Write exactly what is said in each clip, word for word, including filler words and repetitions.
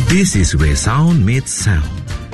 This is where sound meets sound.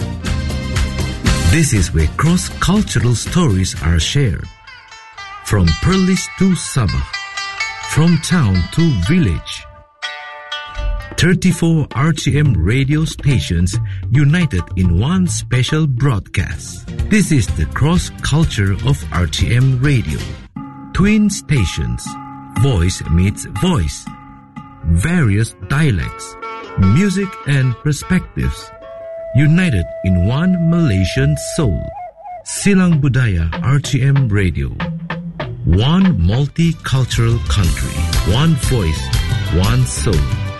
This is where cross-cultural stories are shared. From Perlis to Sabah, from town to village. thirty-four R T M radio stations united in one special broadcast. This is the cross-culture of R T M radio. Twin stations, voice meets voice. Various dialects, music and perspectives, united in one Malaysian soul. Silang Budaya R T M Radio. One multicultural country, one voice, one soul.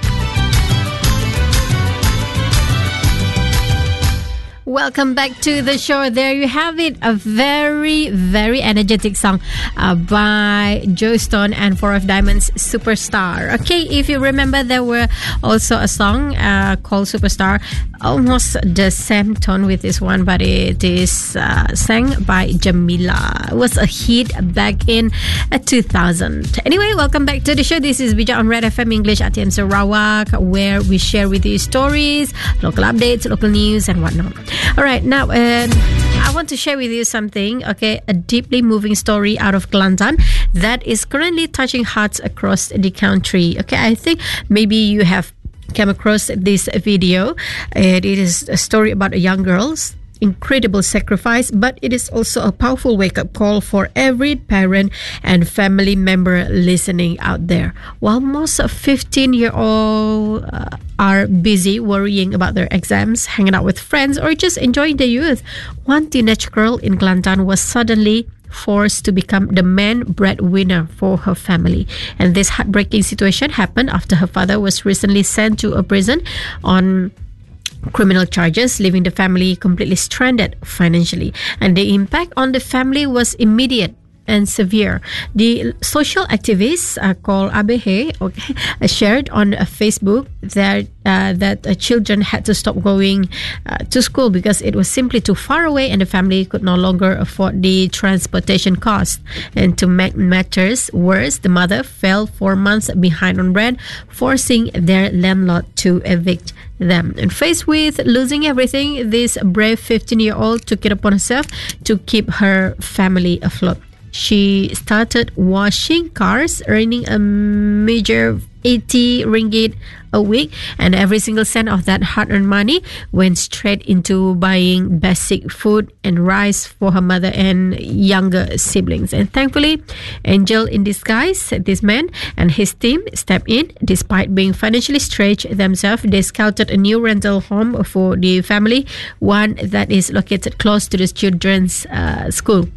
Welcome back to the show. There you have it, a very, very energetic song uh, by Joe Stone and Four of Diamonds, Superstar. Okay, if you remember, there were also a song uh, called Superstar, almost the same tone with this one, but it is uh, sang by Jamila. It was a hit back in uh, two thousand. Anyway, welcome back to the show. This is Bija on Red F M English at T M Sarawak, where we share with you stories, local updates, local news, and whatnot. All right, now uh, I want to share with you something, okay, a deeply moving story out of Kelantan that is currently touching hearts across the country. Okay, I think maybe you have come across this video. It is a story about a young girl's incredible sacrifice, but it is also a powerful wake-up call for every parent and family member listening out there. While most fifteen-year-olds uh, are busy worrying about their exams, hanging out with friends, or just enjoying the youth, one teenage girl in Kelantan was suddenly forced to become the main breadwinner for her family. And this heartbreaking situation happened after her father was recently sent to a prison on criminal charges, leaving the family completely stranded financially. And the impact on the family was immediate and severe. The social activists uh, called A B H, okay, uh, shared on uh, Facebook that uh, that uh, children had to stop going uh, to school because it was simply too far away and the family could no longer afford the transportation cost. And to make matters worse, the mother fell four months behind on rent, forcing their landlord to evict them. And faced with losing everything, this brave fifteen-year-old took it upon herself to keep her family afloat. She started washing cars, earning a meager eighty ringgit a week, and every single cent of that hard-earned money went straight into buying basic food and rice for her mother and younger siblings. And thankfully, Angel in disguise, this man and his team stepped in. Despite being financially stretched themselves, they scouted a new rental home for the family, one that is located close to the children's uh, school.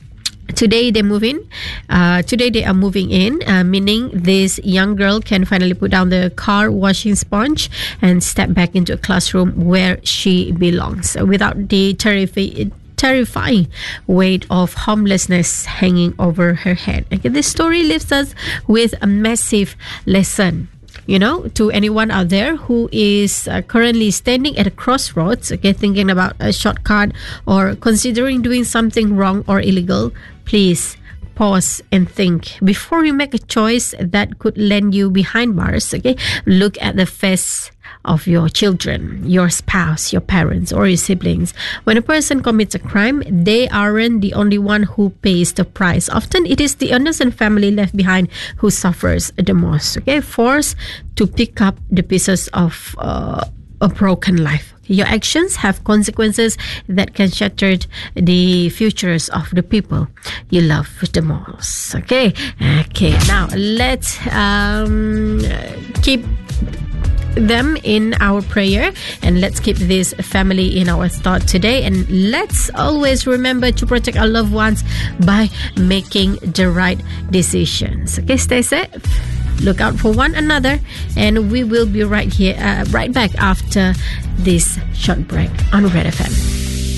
Today they move in. Uh, today they are moving in, uh, meaning this young girl can finally put down the car washing sponge and step back into a classroom where she belongs, without the terrifying terrifying weight of homelessness hanging over her head. Okay, this story leaves us with a massive lesson. You know, to anyone out there who is uh, currently standing at a crossroads, okay, thinking about a shortcut or considering doing something wrong or illegal, please pause and think before you make a choice that could land you behind bars. Okay, look at the face of your children, your spouse, your parents, or your siblings. When a person commits a crime, they aren't the only one who pays the price. Often it is the innocent family left behind who suffers the most. Okay, forced to pick up the pieces of uh, a broken life. Your actions have consequences that can shatter the futures of the people you love the most. Okay, okay. Now let's um, keep them in our prayer, and let's keep this family in our thought today, and let's always remember to protect our loved ones by making the right decisions. Okay, stay safe, look out for one another, and we will be right here uh, right back after this short break on Red F M.